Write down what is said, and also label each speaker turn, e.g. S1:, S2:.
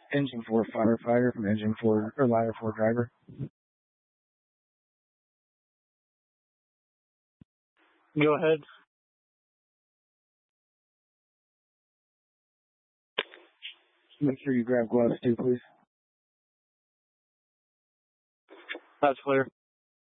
S1: Engine 4 firefighter from Engine 4 or Ladder 4 driver.
S2: Go ahead.
S1: Make sure you grab gloves too, please.
S2: That's clear.